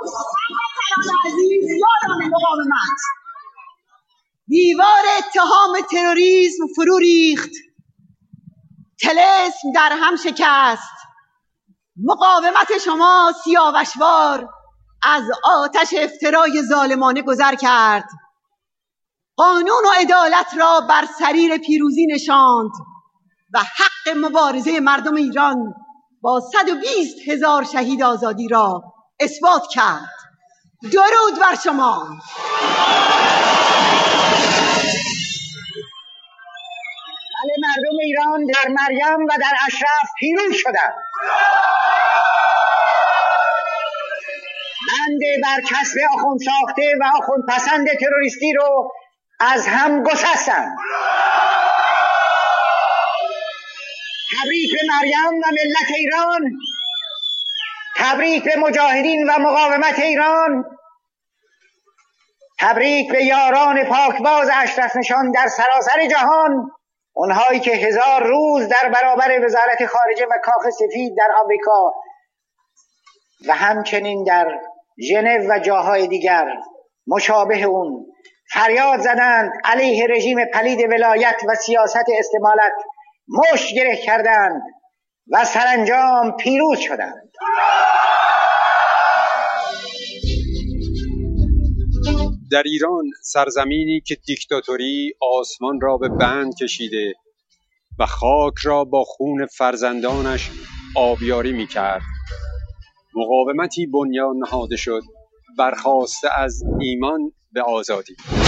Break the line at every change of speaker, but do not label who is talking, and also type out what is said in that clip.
هموطنان عزیز، یادان مقاومت دیوار اتهام تروریسم فرو ریخت، طلسم در هم شکست. مقاومت شما سیاوشوار از آتش افترای ظالمانه گذر کرد، قانون و عدالت را بر سریر پیروزی نشاند و حق مبارزه مردم ایران با 120,000 شهید آزادی را اثبات کرد. درود بر شما.
بله، مردم ایران در مریم و در اشرف پیروز شدند. بند بر کسب آخوند ساخته و آخوند پسند تروریستی رو از هم گسستند. تبریک به مریم و ملت ایران، تبریک به مجاهدین و مقاومت ایران، تبریک به یاران پاکباز اشرف نشان در سراسر جهان، اونهایی که 1000 روز در برابر وزارت خارجه و کاخ سفید در آمریکا و همچنین در ژنو و جاهای دیگر مشابه اون فریاد زدند، علیه رژیم پلید ولایت و سیاست استمالت مشت گره کردند و سرانجام پیروز شدند.
در ایران، سرزمینی که دیکتاتوری آسمان را به بند کشیده و خاک را با خون فرزندانش آبیاری می‌کرد، مقاومتی بنیان نهاده شد برخاسته از ایمان به آزادی.